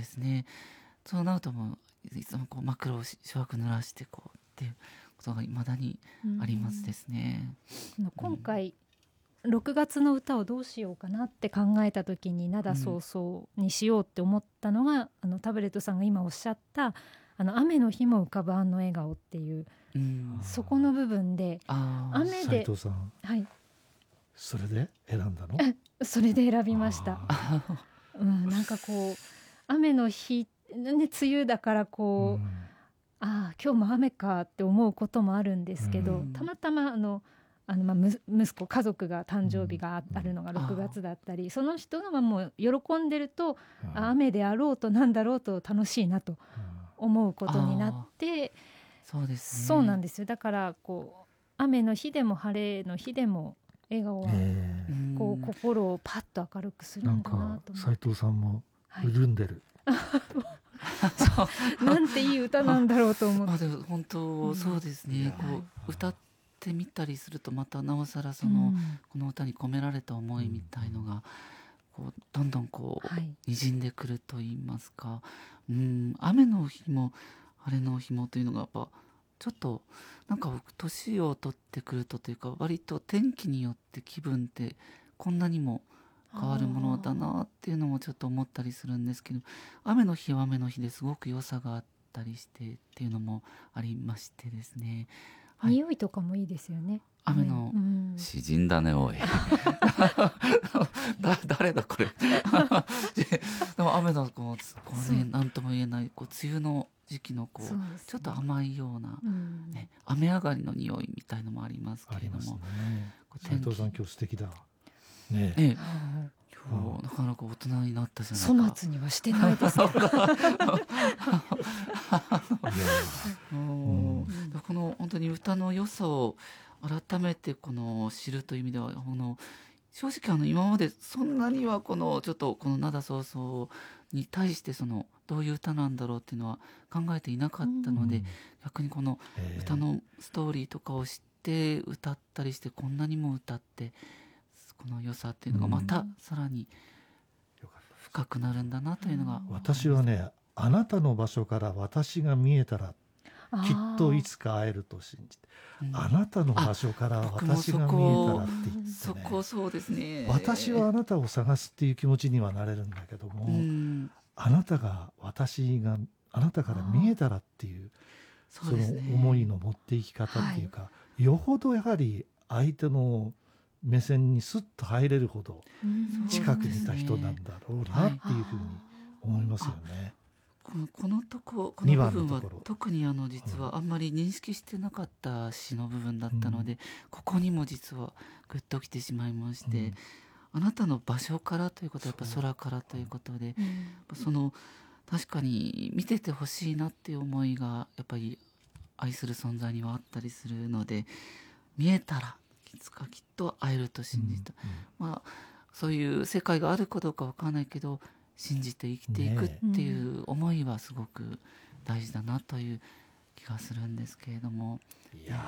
ですね。そうなるともういつもこう枕を小く濡らしてこうっていうことが未だにありますですね。 今回6月の歌をどうしようかなって考えた時に灘そうそうにしようって思ったのが、タブレットさんが今おっしゃった雨の日も浮かぶあの笑顔っていう、そこの部分で雨で斉藤さん、 はい、 それで選んだの？ それで選びました。なんかこう雨の日、ね、梅雨だからこう、今日も雨かって思うこともあるんですけど、たまたま息子家族が誕生日があるのが6月だったり、その人がもう喜んでると、雨であろうとなんだろうと楽しいなと思うことになって、 そうですね。 そうなんですよ。だからこう雨の日でも晴れの日でも笑顔はこう心をパッと明るくするんだなと思って。 なんか斉藤さんも潤んでる、 なんていい歌なんだろうと思って。 でも本当そうですね、こう歌ってみたりするとまたなおさらその、この歌に込められた思いみたいのがこうどんどんこう滲んでくると言いますか、雨の日も晴れの日もというのがやっぱちょっとなんか年を取ってくるとというか、割と天気によって気分ってこんなにも変わるものだなっていうのもちょっと思ったりするんですけど、雨の日は雨の日ですごく良さがあったりしてっていうのもありましてですね、 匂いとかもいいですよね。 雨の、 詩人だねおい誰だこれでも雨のこうね、なんとも言えないこう梅雨の時期のこうちょっと甘いような、雨上がりの匂いみたいのもありますけれども、 斉藤さん今日素敵だね。 今日なかなか大人になったじゃないか。 粗末にはしてないですけどこの本当に歌の良さを改めてこの知るという意味では、正直今までそんなにはちょっとこの灘そうそうに対してどういう歌なんだろうっていうのは考えていなかったので、逆にこの歌のストーリーとかを知って歌ったりして、こんなにも歌ってこの良さっていうのがまたさらに深くなるんだなというのが、 私はね、あなたの場所から私が見えたらきっといつか会えると信じて、あなたの場所から私が見えたらって言ってね、 そこそうですね、 私はあなたを探すっていう気持ちにはなれるんだけども、あなたが私があなたから見えたらっていう、その思いの持っていき方っていうか、よほどやはり相手の目線にスッと入れるほど近くにいた人なんだろうなっていうふうに思いますよね。 この部分は特に実はあんまり認識してなかった詩の部分だったので、ここにも実はグッときてしまいまして、あなたの場所からということはやっぱ空からということで、確かに見ててほしいなっていう思いがやっぱり愛する存在にはあったりするので、見えたらいつかきっと会えると信じた、そういう世界があるかどうかわからないけど信じて生きていくっていう思いはすごく大事だなという気がするんですけれども、 いや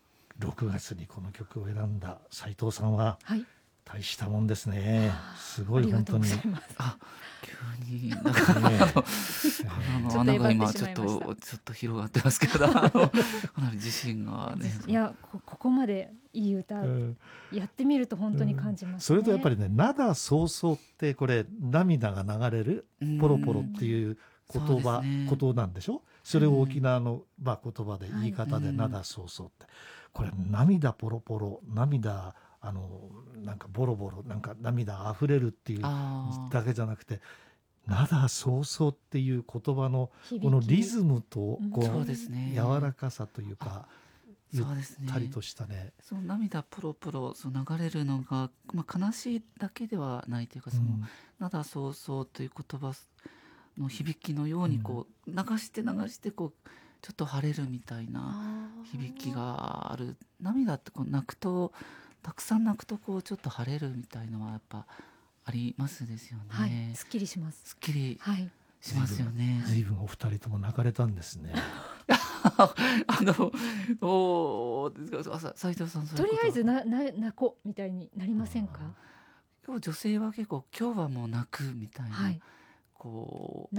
6月にこの曲を選んだ斉藤さんは大したもんですね。すごい本当に。 急になんか穴が今ちょっと広がってますけど、かなり自信がね。 いや、ここまでいい歌やってみると本当に感じますね。 それとやっぱりね、灘そうそうってこれ涙が流れるポロポロっていうことなんでしょ。それを沖縄の言葉で言い方で灘そうそうって、これ涙ポロポロ、涙なんかボロボロ、なんか涙あふれるっていうだけじゃなくて、灘そうそうっていう言葉のこのリズムと柔らかさというか、ゆったりとしたね、 涙ポロポロ流れるのが、悲しいだけではないというか、灘そうそうという言葉の響きのように流してちょっと晴れるみたいな響きがある。涙って泣くと、たくさん泣くとちょっと晴れるみたいのはやっぱありますですよね。 すっきりします。 すっきりしますよね。 随分お二人とも泣かれたんですね。 斉藤さん、 とりあえず泣こうみたいになりませんか？ 今日女性は結構今日はもう泣くみたいな、